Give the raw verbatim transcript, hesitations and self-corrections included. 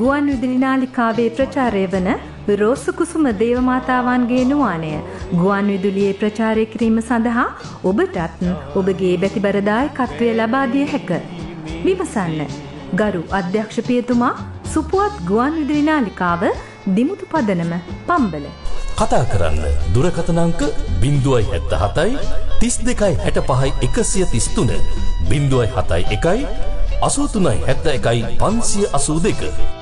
ගුවන් විදුලි නාලිකාවේ ප්‍රචාරය වන රෝස කුසුම දේවමාතාවන්ගේ නුවාණය ගුවන් විදුලියේ ප්‍රචාරය කිරීම සඳහා ඔබටත් ඔබගේ බැතිබර දායකත්වය ලබා දිය හැක. විමසන්න. ගරු අධ්‍යක්ෂ පියතුමා, සුපුවත් ගුවන් විදුලි නාලිකාව, දිමුතු පදනම, පම්බල. කතා කරන්න දුරකථන අංක ज़ीरो सात सात तीस दो साठ पाँच एक सौ तीस तीन ज़ीरो सात एक अस्सी तीन साठ एक पाँच अस्सी दो